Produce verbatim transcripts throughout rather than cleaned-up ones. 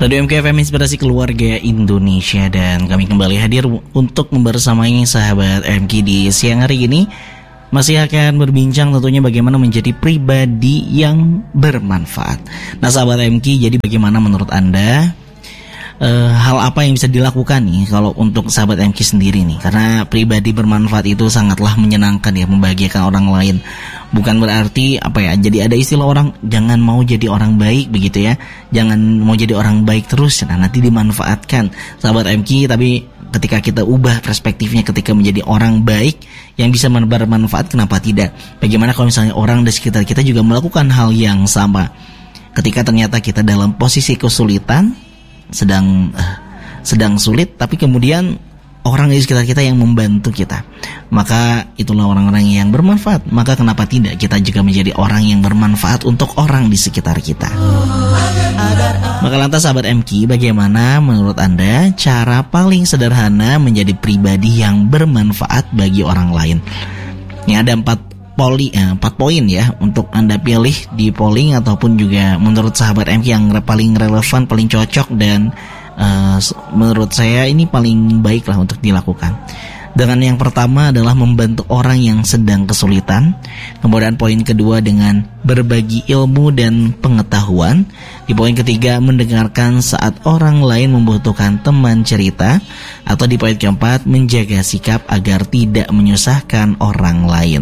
Radio M K F M Inspirasi Keluarga Indonesia, dan kami kembali hadir untuk membersamai sahabat M K di siang hari ini. Masih akan berbincang tentunya bagaimana menjadi pribadi yang bermanfaat. Nah sahabat M K, jadi bagaimana menurut Anda uh, hal apa yang bisa dilakukan nih kalau untuk sahabat M K sendiri nih? Karena pribadi bermanfaat itu sangatlah menyenangkan ya, membahagiakan orang lain. Bukan berarti apa ya, jadi ada istilah orang jangan mau jadi orang baik begitu ya, jangan mau jadi orang baik terus, nah nanti dimanfaatkan sahabat M K. Tapi ketika kita ubah perspektifnya, ketika menjadi orang baik yang bisa bermanfaat, kenapa tidak? Bagaimana kalau misalnya orang di sekitar kita juga melakukan hal yang sama? Ketika ternyata kita dalam posisi kesulitan, sedang uh, sedang sulit, tapi kemudian orang di sekitar kita yang membantu kita, maka itulah orang-orang yang bermanfaat. Maka kenapa tidak kita juga menjadi orang yang bermanfaat untuk orang di sekitar kita? Maka lantas sahabat M K, bagaimana menurut Anda cara paling sederhana menjadi pribadi yang bermanfaat bagi orang lain? Ini ada empat poli, eh, empat poin ya untuk Anda pilih di polling, ataupun juga menurut sahabat M K yang paling relevan, paling cocok, dan Uh, menurut saya ini paling baik lah untuk dilakukan. Dengan yang pertama adalah membantu orang yang sedang kesulitan. Kemudian poin kedua dengan berbagi ilmu dan pengetahuan. Di poin ketiga mendengarkan saat orang lain membutuhkan teman cerita. Atau di poin keempat menjaga sikap agar tidak menyusahkan orang lain.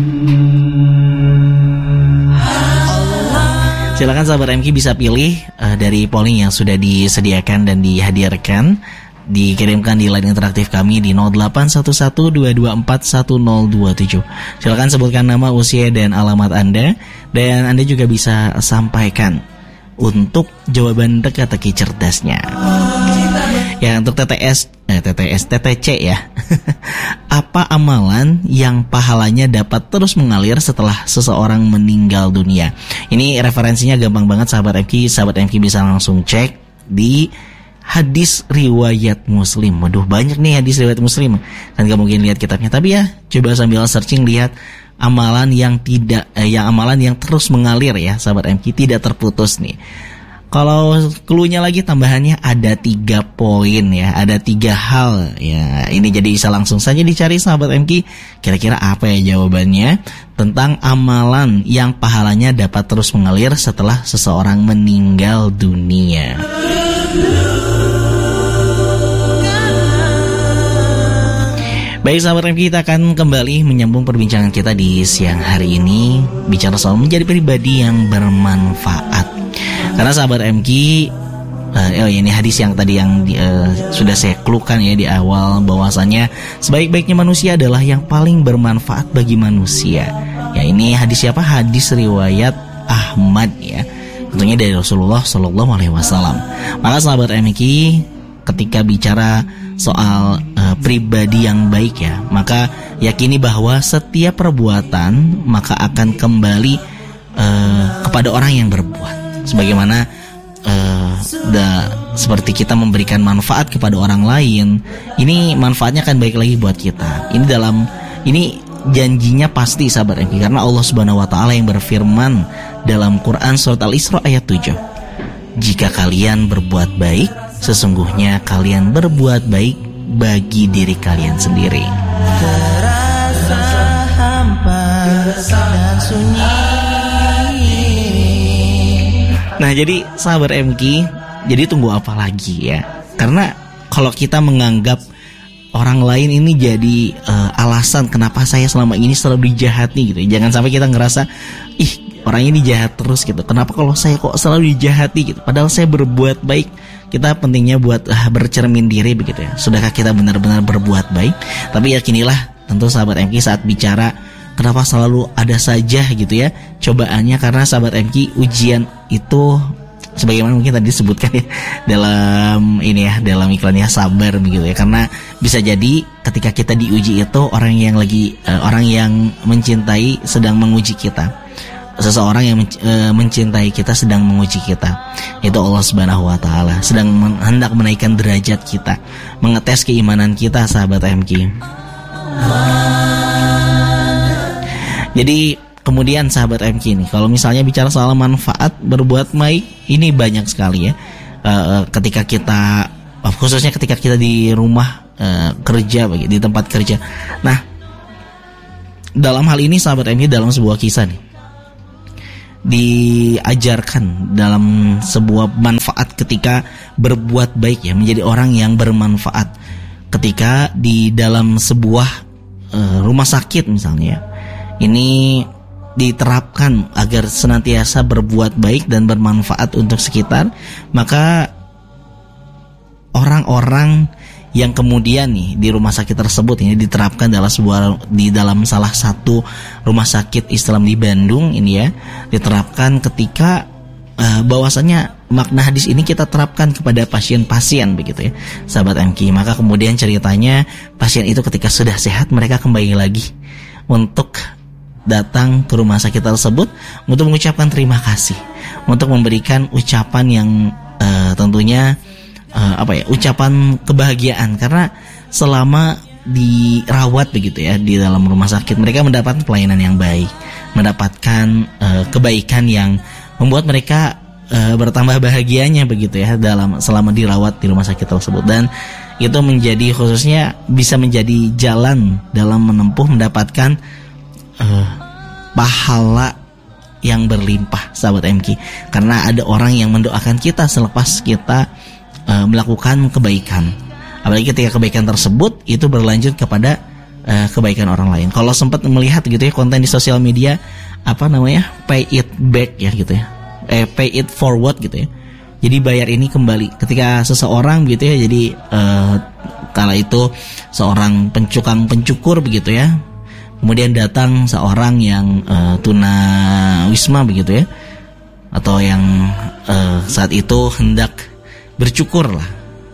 Silakan sahabat M K bisa pilih uh, dari polling yang sudah disediakan dan dihadirkan, dikirimkan di line interaktif kami di nol delapan satu satu dua dua empat satu nol dua tujuh. Silakan sebutkan nama, usia, dan alamat Anda, dan Anda juga bisa sampaikan untuk jawaban teka-teki cerdasnya. Ya, untuk T T S, eh, T T S, T T C ya. Apa amalan yang pahalanya dapat terus mengalir setelah seseorang meninggal dunia? Ini referensinya gampang banget sahabat M K. Sahabat M K bisa langsung cek di hadis riwayat Muslim. Waduh, banyak nih hadis riwayat Muslim, kan gak mungkin lihat kitabnya. Tapi ya, coba sambil searching lihat amalan yang tidak, eh, yang amalan yang terus mengalir ya sahabat M K, tidak terputus nih. Kalau cluenya lagi tambahannya ada tiga poin ya, ada tiga hal ya. Ini jadi bisa langsung saja dicari sahabat M K. Kira-kira apa ya jawabannya tentang amalan yang pahalanya dapat terus mengalir setelah seseorang meninggal dunia? Baik sahabat M K, kita akan kembali menyambung perbincangan kita di siang hari ini, bicara soal menjadi pribadi yang bermanfaat. Karena sahabat M K, uh, oh ini hadis yang tadi yang uh, sudah saya keluhkan ya di awal, bahwasanya sebaik-baiknya manusia adalah yang paling bermanfaat bagi manusia. Ya, ini hadis siapa? Hadis riwayat Ahmad ya, tentunya dari Rasulullah Shallallahu Alaihi Wasallam. Maka sahabat M K, ketika bicara soal uh, pribadi yang baik ya, maka yakini bahwa setiap perbuatan maka akan kembali uh, kepada orang yang berbuat. Sebagaimana uh, da, seperti kita memberikan manfaat kepada orang lain, ini manfaatnya akan baik lagi buat kita. Ini dalam ini janjinya pasti sahabat M K, karena Allah Subhanahu Wa Taala yang berfirman dalam Quran surat Al-Isra ayat tujuh, jika kalian berbuat baik, sesungguhnya kalian berbuat baik bagi diri kalian sendiri. Terasa hampa dan sunyi. Nah jadi sahabat M K, jadi tunggu apa lagi ya? Karena kalau kita menganggap orang lain ini jadi uh, alasan kenapa saya selama ini selalu dijahati gitu, jangan sampai kita ngerasa ih orang ini jahat terus gitu, kenapa kalau saya kok selalu dijahati gitu, padahal saya berbuat baik. Kita pentingnya buat uh, bercermin diri begitu ya, sudahkah kita benar-benar berbuat baik? Tapi yakinilah tentu sahabat M K saat bicara kenapa selalu ada saja gitu ya cobaannya, karena sahabat M K ujian itu sebagaimana mungkin tadi disebutkan ya dalam ini ya, dalam iklannya, sabar begitu ya. Karena bisa jadi ketika kita diuji itu orang yang lagi uh, orang yang mencintai sedang menguji kita. Seseorang yang men, uh, mencintai kita sedang menguji kita. Itu Allah Subhanahu Wa Taala sedang men, hendak menaikkan derajat kita, mengetes keimanan kita sahabat M K. Jadi kemudian sahabat M K nih, kalau misalnya bicara soal manfaat berbuat baik, ini banyak sekali ya. uh, ketika kita khususnya ketika kita di rumah uh, kerja bagi di tempat kerja. Nah, dalam hal ini sahabat M K dalam sebuah kisah nih diajarkan dalam sebuah manfaat ketika berbuat baik ya, menjadi orang yang bermanfaat ketika di dalam sebuah uh, rumah sakit misalnya. Ini diterapkan agar senantiasa berbuat baik dan bermanfaat untuk sekitar, maka orang-orang yang kemudian nih di rumah sakit tersebut ini diterapkan dalam sebuah di dalam salah satu rumah sakit Islam di Bandung ini ya, diterapkan ketika uh, bahwasanya makna hadis ini kita terapkan kepada pasien-pasien begitu ya sahabat M K. Maka kemudian ceritanya pasien itu ketika sudah sehat mereka kembali lagi untuk datang ke rumah sakit tersebut untuk mengucapkan terima kasih, untuk memberikan ucapan yang uh, tentunya uh, apa ya, ucapan kebahagiaan karena selama dirawat begitu ya di dalam rumah sakit mereka mendapatkan pelayanan yang baik, mendapatkan uh, kebaikan yang membuat mereka uh, bertambah bahagianya begitu ya dalam selama dirawat di rumah sakit tersebut. Dan itu menjadi khususnya bisa menjadi jalan dalam menempuh mendapatkan Uh, pahala yang berlimpah sahabat M K, karena ada orang yang mendoakan kita selepas kita uh, melakukan kebaikan, apalagi ketika kebaikan tersebut itu berlanjut kepada uh, kebaikan orang lain. Kalau sempat melihat gitu ya konten di sosial media apa namanya pay it back ya gitu ya, eh, pay it forward gitu ya, jadi bayar ini kembali ketika seseorang gitu ya, jadi uh, kala itu seorang pencukang pencukur begitu ya, kemudian datang seorang yang uh, tuna wisma begitu ya, atau yang uh, saat itu hendak bercukur lah.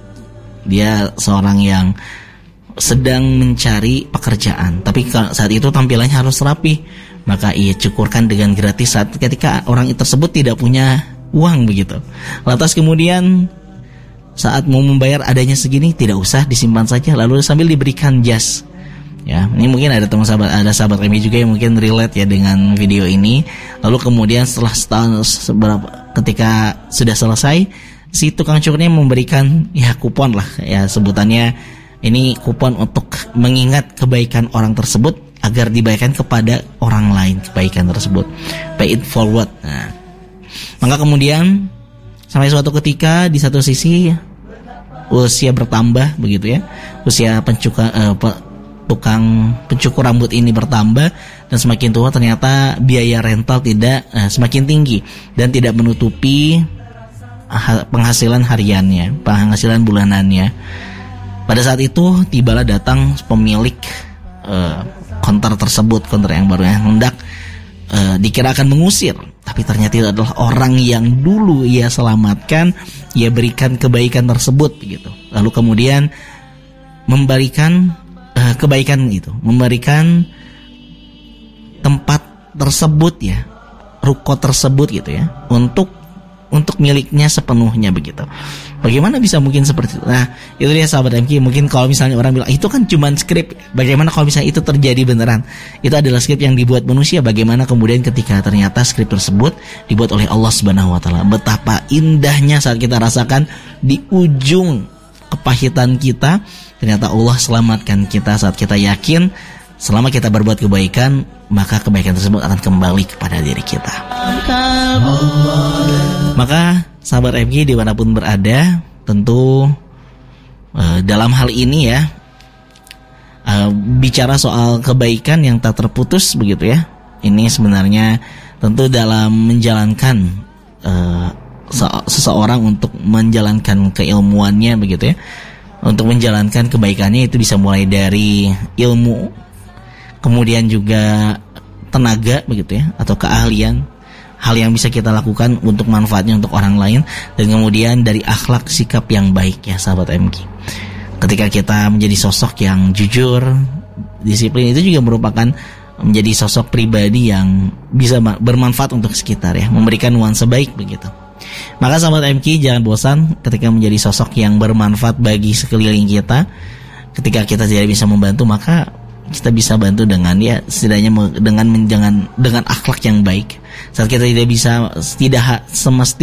Dia seorang yang sedang mencari pekerjaan, tapi saat itu tampilannya harus rapi, maka ia cukurkan dengan gratis saat ketika orang tersebut tidak punya uang begitu. Lantas kemudian saat mau membayar adanya segini, tidak usah disimpan saja, lalu sambil diberikan jas. Ya, ini mungkin ada teman sahabat, ada sahabat kami juga yang mungkin relate ya dengan video ini. Lalu kemudian setelah setahun seberapa, ketika sudah selesai, si tukang cukurnya memberikan ya kupon lah ya sebutannya. Ini kupon untuk mengingat kebaikan orang tersebut agar dibayarkan kepada orang lain kebaikan tersebut. Pay it forward. Nah, maka kemudian sampai suatu ketika di satu sisi usia bertambah begitu ya, usia pencuka eh, pe, tukang pencukur rambut ini bertambah dan semakin tua ternyata biaya rental tidak eh, semakin tinggi dan tidak menutupi ha, penghasilan hariannya, penghasilan bulanannya. Pada saat itu tibalah datang pemilik eh, konter tersebut, konter yang baru yang hendak eh, dikira akan mengusir, tapi ternyata itu adalah orang yang dulu ia selamatkan, ia berikan kebaikan tersebut begitu. Lalu kemudian memberikan kebaikan itu, memberikan tempat tersebut ya, ruko tersebut gitu ya, untuk untuk miliknya sepenuhnya begitu. Bagaimana bisa mungkin seperti itu? Nah, itu dia sahabat M K. Mungkin kalau misalnya orang bilang itu kan cuma skrip, bagaimana kalau misalnya itu terjadi beneran? Itu adalah skrip yang dibuat manusia. Bagaimana kemudian ketika ternyata skrip tersebut dibuat oleh Allah Subhanahu wa taala? Betapa indahnya saat kita rasakan di ujung kepahitan kita, ternyata Allah selamatkan kita saat kita yakin selama kita berbuat kebaikan, maka kebaikan tersebut akan kembali kepada diri kita. Maka sahabat M K dimanapun berada, tentu uh, dalam hal ini ya, uh, bicara soal kebaikan yang tak terputus begitu ya, ini sebenarnya tentu dalam menjalankan uh, seseorang untuk menjalankan keilmuannya begitu ya, untuk menjalankan kebaikannya itu bisa mulai dari ilmu, kemudian juga tenaga begitu ya, atau keahlian, hal yang bisa kita lakukan untuk manfaatnya untuk orang lain, dan kemudian dari akhlak sikap yang baik ya sahabat M K. Ketika kita menjadi sosok yang jujur, disiplin, itu juga merupakan menjadi sosok pribadi yang bisa bermanfaat untuk sekitar ya, memberikan nuansa baik begitu. Maka sahabat M K jangan bosan ketika menjadi sosok yang bermanfaat bagi sekeliling kita. Ketika kita tidak bisa membantu, maka kita bisa bantu dengan ya setidaknya dengan dengan dengan akhlak yang baik. Saat kita tidak bisa, tidak semesti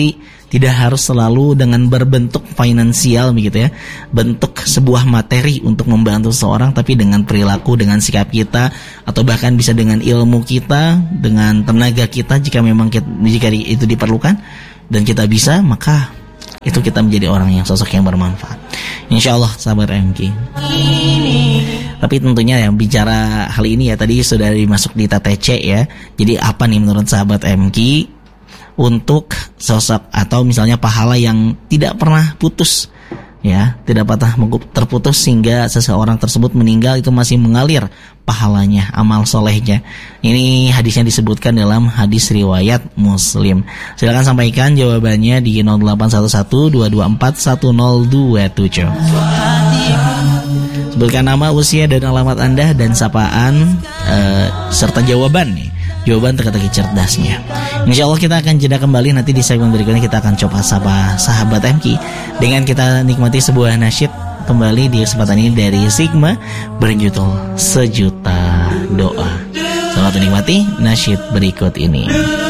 Tidak harus selalu dengan berbentuk finansial begitu ya, bentuk sebuah materi untuk membantu seseorang, tapi dengan perilaku, dengan sikap kita, atau bahkan bisa dengan ilmu kita, dengan tenaga kita jika memang kita, jika itu diperlukan dan kita bisa, maka itu kita menjadi orang yang sosok yang bermanfaat. Insya Allah sahabat M K. Tapi tentunya yang bicara hal ini ya tadi sudah dimasuk di T T C ya. Jadi apa nih menurut sahabat M K untuk sosok atau misalnya pahala yang tidak pernah putus ya, tidak pernah terputus sehingga seseorang tersebut meninggal itu masih mengalir pahalanya, amal solehnya. Ini hadisnya disebutkan dalam hadis riwayat Muslim. Silakan sampaikan jawabannya di nol delapan satu satu dua dua empat satu nol dua tujuh. Sebutkan nama, usia dan alamat Anda dan sapaan uh, serta jawaban nih. Jawaban teka-teki cerdasnya. Insya Allah kita akan jeda kembali nanti di segmen berikutnya. Kita akan coba sapa sahabat M K dengan kita nikmati sebuah nasyid kembali di kesempatan ini dari Sigma berjudul Sejuta Doa. Selamat menikmati nasyid berikut ini.